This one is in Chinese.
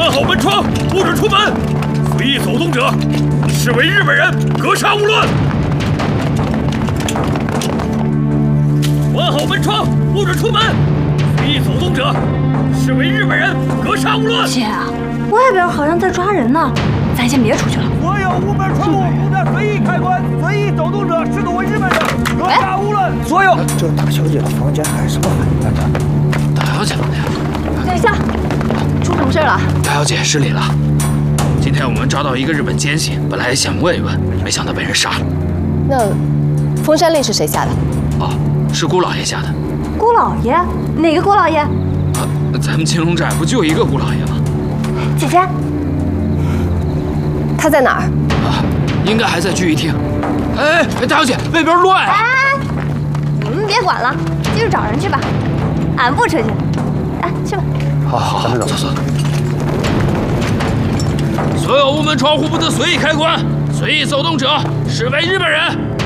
关好门窗，不准出门。随意走动者，视为日本人，格杀勿论。关好门窗，不准出门。随意走动者，视为日本人，格杀勿论。 姐，外边好像在抓人呢，咱先别出去了。 所有屋门窗户不得随意开关，随意走动者视作为日本人，格杀勿论。所有。 这大小姐的房间还是个很大的。 大小姐呢？ 等一下，出什么事了？ 大小姐失礼了。今天我们抓到一个日本奸细，本来也想问一问，没想到被人杀了。 那封山令是谁下的？ 哦，是姑老爷下的。 姑老爷？哪个姑老爷？ 咱们金龙寨不就一个姑老爷吗？ 姐姐， 他在哪儿？ 应该还在聚义厅。哎，大小姐，外边乱啊！ 哎，你们别管了，继续找人去吧，俺不出去。哎，去吧。 好，咱们走。 走。所有屋门窗户不得随意开关，随意走动者视为日本人，